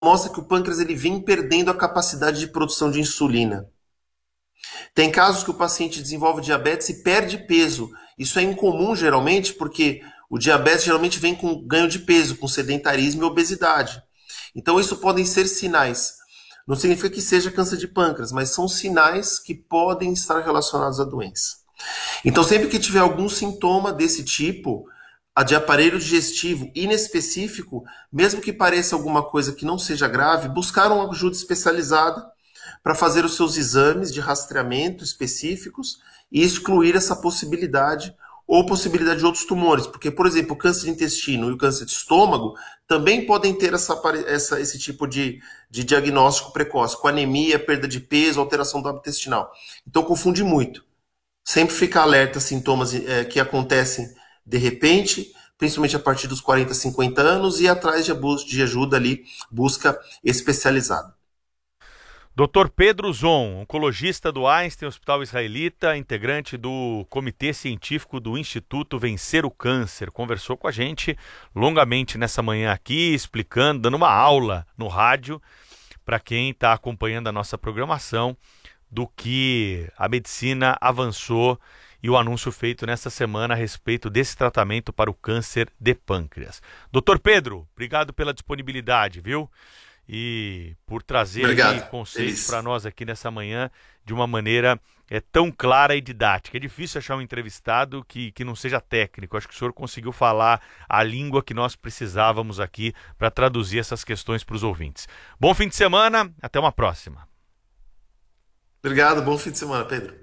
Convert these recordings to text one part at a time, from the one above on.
mostra que o pâncreas ele vem perdendo a capacidade de produção de insulina. Tem casos que o paciente desenvolve diabetes e perde peso. Isso é incomum geralmente porque o diabetes geralmente vem com ganho de peso, com sedentarismo e obesidade. Então isso podem ser sinais. Não significa que seja câncer de pâncreas, mas são sinais que podem estar relacionados à doença. Então sempre que tiver algum sintoma desse tipo, a de aparelho digestivo inespecífico, mesmo que pareça alguma coisa que não seja grave, buscar uma ajuda especializada para fazer os seus exames de rastreamento específicos e excluir essa possibilidade ou possibilidade de outros tumores. Porque, por exemplo, o câncer de intestino e o câncer de estômago também podem ter esse tipo de diagnóstico precoce, com anemia, perda de peso, alteração do hábito intestinal. Então, confunde muito. Sempre ficar alerta a sintomas que acontecem de repente, principalmente a partir dos 40, 50 anos, e atrás de ajuda ali, busca especializada. Dr. Pedro Zon, oncologista do Einstein Hospital Israelita, integrante do Comitê Científico do Instituto Vencer o Câncer, conversou com a gente longamente nessa manhã aqui, explicando, dando uma aula no rádio para quem está acompanhando a nossa programação do que a medicina avançou e o anúncio feito nesta semana a respeito desse tratamento para o câncer de pâncreas. Doutor Pedro, obrigado pela disponibilidade, viu? E por trazer conceitos para nós aqui nessa manhã de uma maneira tão clara e didática. É difícil achar um entrevistado que não seja técnico. Acho que o senhor conseguiu falar a língua que nós precisávamos aqui para traduzir essas questões para os ouvintes. Bom fim de semana, até uma próxima. Obrigado, bom fim de semana, Pedro.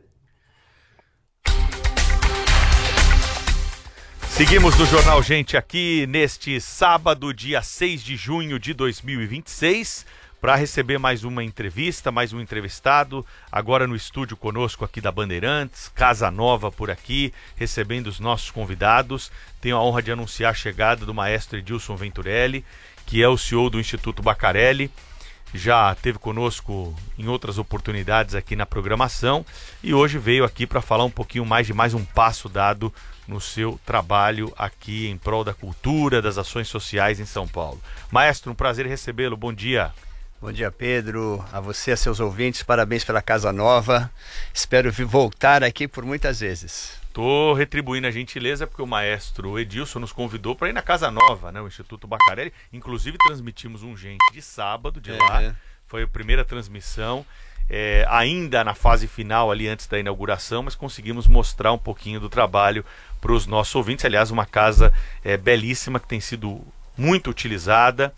Seguimos no Jornal Gente aqui neste sábado, dia 6 de junho de 2026, para receber mais uma entrevista, mais um entrevistado, agora no estúdio conosco aqui da Bandeirantes, Casa Nova por aqui, recebendo os nossos convidados. Tenho a honra de anunciar a chegada do maestro Edilson Venturelli, que é o CEO do Instituto Bacarelli. Já esteve conosco em outras oportunidades aqui na programação e hoje veio aqui para falar um pouquinho mais de mais um passo dado no seu trabalho aqui em prol da cultura, das ações sociais em São Paulo. Maestro, um prazer recebê-lo. Bom dia. Bom dia, Pedro. A você e a seus ouvintes, parabéns pela Casa Nova. Espero voltar aqui por muitas vezes. Estou retribuindo a gentileza porque o maestro Edilson nos convidou para ir na Casa Nova, né, o Instituto Bacarelli. Inclusive transmitimos um Gente de sábado de lá. Foi a primeira transmissão, ainda na fase final ali antes da inauguração, mas conseguimos mostrar um pouquinho do trabalho para os nossos ouvintes. Aliás, uma casa belíssima que tem sido muito utilizada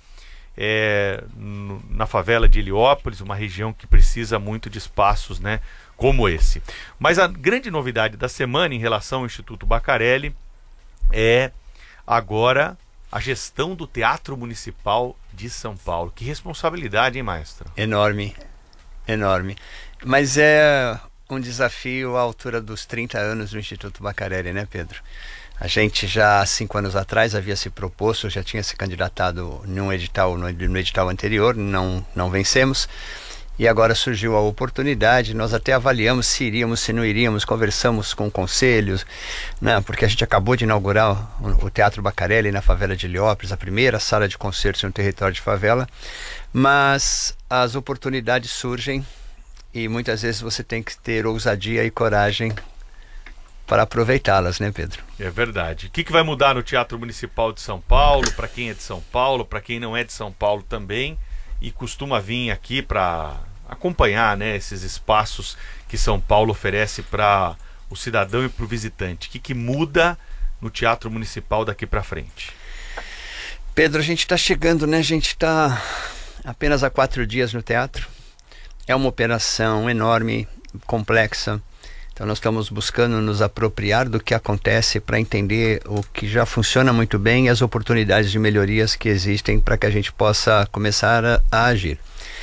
na favela de Heliópolis, uma região que precisa muito de espaços, né, como esse. Mas a grande novidade da semana em relação ao Instituto Bacarelli é agora a gestão do Teatro Municipal de São Paulo. Que responsabilidade, hein, maestro? Enorme, enorme. Mas é um desafio à altura dos 30 anos do Instituto Bacarelli, né, Pedro? A gente já há 5 anos atrás havia se proposto, já tinha se candidatado no edital anterior, não vencemos. E agora surgiu a oportunidade, nós até avaliamos se iríamos, se não iríamos, conversamos com conselhos, né, porque a gente acabou de inaugurar o Teatro Bacarelli na favela de Heliópolis, a primeira sala de concertos no território de favela, mas as oportunidades surgem e muitas vezes você tem que ter ousadia e coragem para aproveitá-las, né, Pedro? É verdade. O que vai mudar no Teatro Municipal de São Paulo, para quem é de São Paulo, para quem não é de São Paulo também, e costuma vir aqui para acompanhar, né, esses espaços que São Paulo oferece para o cidadão e para o visitante? O que muda no Teatro Municipal daqui para frente? Pedro, a gente está chegando, né? A gente está apenas há 4 dias no teatro. É uma operação enorme, complexa. Então nós estamos buscando nos apropriar do que acontece para entender o que já funciona muito bem e as oportunidades de melhorias que existem para que a gente possa começar a agir.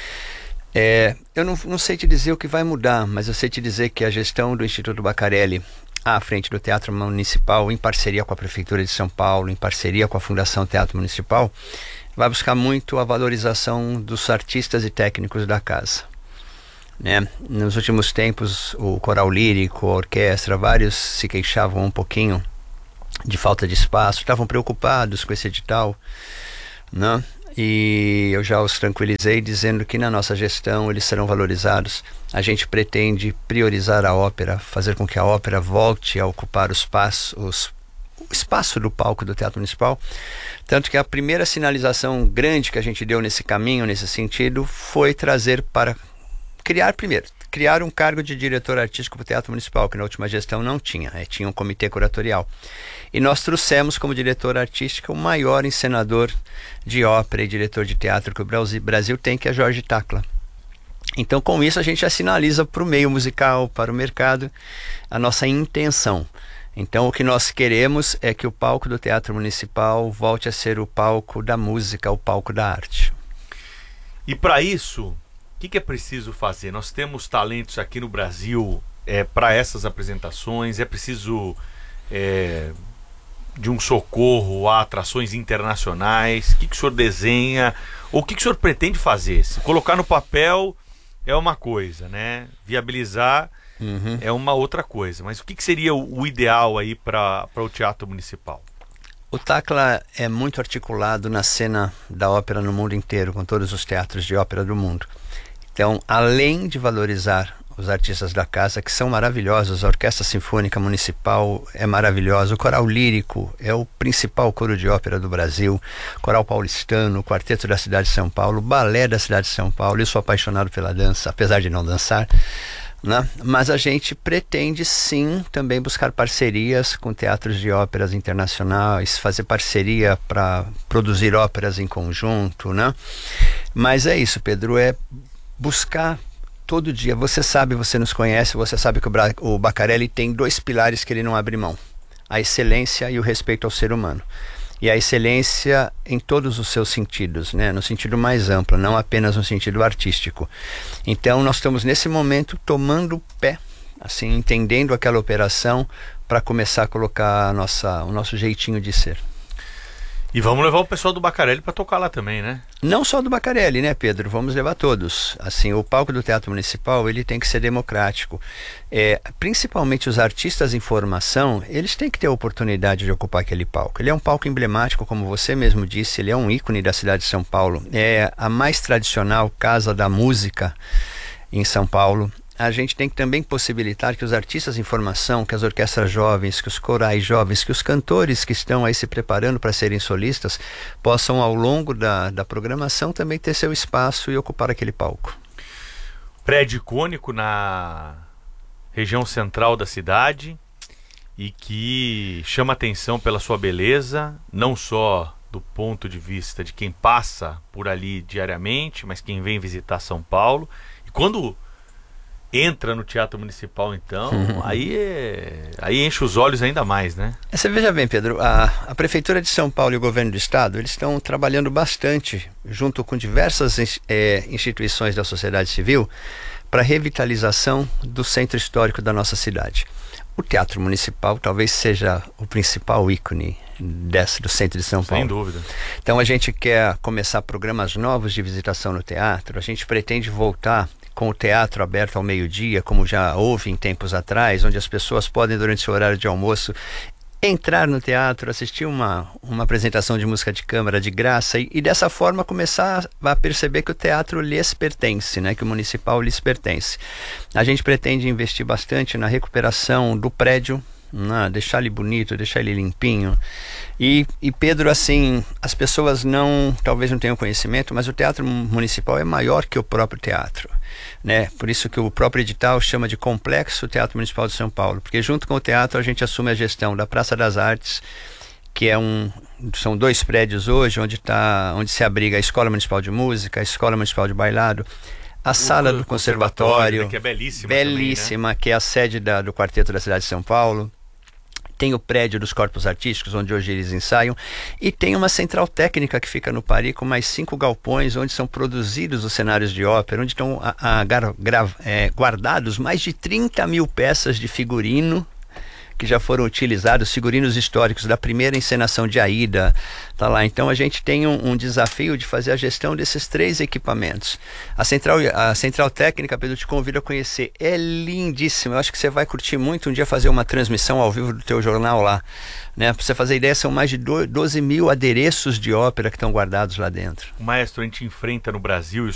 Eu não sei te dizer o que vai mudar, mas eu sei te dizer que a gestão do Instituto Bacarelli à frente do Teatro Municipal, em parceria com a Prefeitura de São Paulo, em parceria com a Fundação Teatro Municipal, vai buscar muito a valorização dos artistas e técnicos da casa. Né? Nos últimos tempos, o coral lírico, a orquestra, vários se queixavam um pouquinho de falta de espaço, estavam preocupados com esse edital, né? e eu já os tranquilizei dizendo que na nossa gestão eles serão valorizados. A gente pretende priorizar a ópera, fazer com que a ópera volte a ocupar o espaço do palco do Teatro Municipal, tanto que a primeira sinalização grande que a gente deu nesse caminho, nesse sentido, foi trazer para criar um cargo de diretor artístico para o Teatro Municipal, que na última gestão não tinha, tinha um comitê curatorial. E nós trouxemos como diretor artístico o maior encenador de ópera e diretor de teatro que o Brasil tem, que é Jorge Tacla. Então, com isso, a gente já sinaliza para o meio musical, para o mercado, a nossa intenção. Então, o que nós queremos é que o palco do Teatro Municipal volte a ser o palco da música, o palco da arte. E para isso, o que é preciso fazer? Nós temos talentos aqui no Brasil para essas apresentações, é preciso de um socorro a atrações internacionais. O que o senhor desenha? Ou o que o senhor pretende fazer? Se colocar no papel é uma coisa, né? Viabilizar é uma outra coisa. Mas o que seria o ideal aí para o Teatro Municipal? O Tacla é muito articulado na cena da ópera no mundo inteiro, com todos os teatros de ópera do mundo. Então, além de valorizar os artistas da casa, que são maravilhosos, a Orquestra Sinfônica Municipal é maravilhosa, o Coral Lírico é o principal coro de ópera do Brasil, Coral Paulistano, o Quarteto da cidade de São Paulo, o Balé da cidade de São Paulo. Eu sou apaixonado pela dança, apesar de não dançar, né? Mas a gente pretende sim também buscar parcerias com teatros de óperas internacionais, fazer parceria para produzir óperas em conjunto, né? Mas é isso, Pedro, é buscar todo dia. Você sabe, você nos conhece, você sabe que o Baccarelli tem 2 pilares que ele não abre mão: a excelência e o respeito ao ser humano. E a excelência em todos os seus sentidos, né? No sentido mais amplo, não apenas no sentido artístico. Então nós estamos nesse momento tomando pé, assim, entendendo aquela operação para começar a colocar o nosso jeitinho de ser. E vamos levar o pessoal do Baccarelli para tocar lá também, né? Não só do Baccarelli, né, Pedro? Vamos levar todos. Assim, o palco do Teatro Municipal, ele tem que ser democrático. Principalmente os artistas em formação, eles têm que ter a oportunidade de ocupar aquele palco. Ele é um palco emblemático, como você mesmo disse, ele é um ícone da cidade de São Paulo. É a mais tradicional casa da música em São Paulo. A gente tem que também possibilitar que os artistas em formação, que as orquestras jovens, que os corais jovens, que os cantores que estão aí se preparando para serem solistas, possam ao longo da programação também ter seu espaço e ocupar aquele palco. Prédio icônico na região central da cidade e que chama atenção pela sua beleza, não só do ponto de vista de quem passa por ali diariamente, mas quem vem visitar São Paulo. E quando entra no Teatro Municipal, então, aí enche os olhos ainda mais, né? Você veja bem, Pedro, a Prefeitura de São Paulo e o Governo do Estado, eles estão trabalhando bastante, junto com diversas instituições da sociedade civil, para a revitalização do centro histórico da nossa cidade. O Teatro Municipal talvez seja o principal ícone do centro de São Paulo. Sem dúvida. Então a gente quer começar programas novos de visitação no teatro, a gente pretende voltar com o teatro aberto ao meio-dia, como já houve em tempos atrás, onde as pessoas podem, durante seu horário de almoço, entrar no teatro, assistir uma apresentação de música de câmara de graça e dessa forma começar a perceber que o teatro lhes pertence, né? Que o municipal lhes pertence. A gente pretende investir bastante na recuperação do prédio, deixar ele bonito, deixar ele limpinho. E Pedro, assim, as pessoas talvez não tenham conhecimento, mas o Teatro Municipal é maior que o próprio teatro, né? Por isso que o próprio edital chama de Complexo Teatro Municipal de São Paulo, porque junto com o teatro a gente assume a gestão da Praça das Artes, que são 2 prédios hoje, onde se abriga a Escola Municipal de Música, a Escola Municipal de Bailado, a sala do conservatório, que é belíssima, belíssima, também, né? Que é a sede do Quarteto da cidade de São Paulo. Tem o prédio dos corpos artísticos, onde hoje eles ensaiam, e tem uma central técnica que fica no Pari, com mais 5 galpões, onde são produzidos os cenários de ópera, onde estão guardados mais de 30 mil peças de figurino que já foram utilizados, figurinos históricos da primeira encenação de Aida, tá lá. Então a gente tem um desafio de fazer a gestão desses 3 equipamentos. A central técnica, Pedro, te convido a conhecer, é lindíssima. Eu acho que você vai curtir muito um dia fazer uma transmissão ao vivo do teu jornal lá, né? Para você fazer ideia, são mais de 12 mil adereços de ópera que estão guardados lá dentro. Maestro, a gente enfrenta no Brasil,